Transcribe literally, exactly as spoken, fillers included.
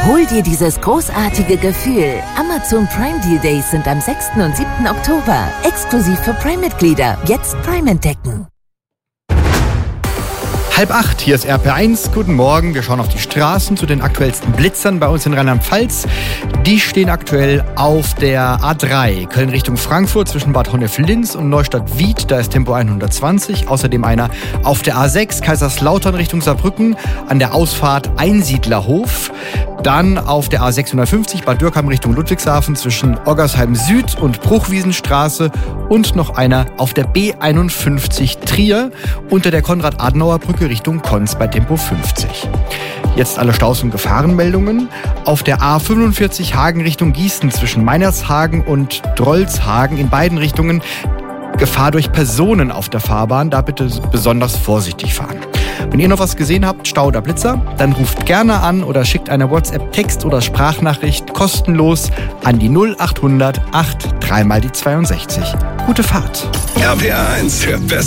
Hol dir dieses großartige Gefühl. Amazon Prime Deal Days sind am sechsten und siebten Oktober. Exklusiv für Prime-Mitglieder. Jetzt Prime entdecken. Halb acht, hier ist R P eins. Guten Morgen. Wir schauen auf die Straßen zu den aktuellsten Blitzern bei uns in Rheinland-Pfalz. Die stehen aktuell auf der A drei. Köln Richtung Frankfurt zwischen Bad Honnef-Linz und Neustadt-Wied. Da ist Tempo hundertzwanzig. Außerdem einer auf der A sechs Kaiserslautern Richtung Saarbrücken an der Ausfahrt Einsiedlerhof. Dann auf der A sechshundertfünfzig Bad Dürkheim Richtung Ludwigshafen zwischen Oggersheim Süd und Bruchwiesenstraße. Und noch einer auf der B einundfünfzig Trier unter der Konrad-Adenauer-Brücke Richtung Konz bei Tempo fünfzig. Jetzt alle Staus- und Gefahrenmeldungen. Auf der A fünfundvierzig Hagen Richtung Gießen zwischen Meinershagen und Drolshagen in beiden Richtungen Gefahr durch Personen auf der Fahrbahn. Da bitte besonders vorsichtig fahren. Wenn ihr noch was gesehen habt, Stau oder Blitzer, dann ruft gerne an oder schickt eine WhatsApp-Text- oder Sprachnachricht kostenlos an die null achthundert acht drei mal die zweiundsechzig. Gute Fahrt. R P eins hört besser.